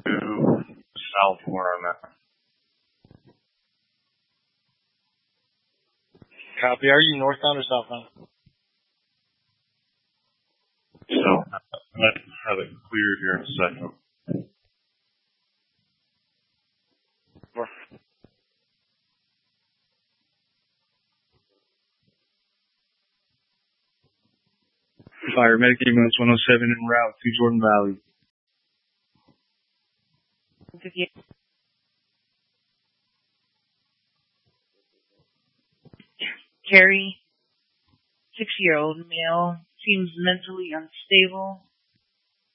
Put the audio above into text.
south where I'm at. Copy. Are you northbound or southbound? So, I have it cleared here in a second. Fire Medic Ambulance 107 en route to Jordan Valley. Carrie, 6-year-old male, seems mentally unstable.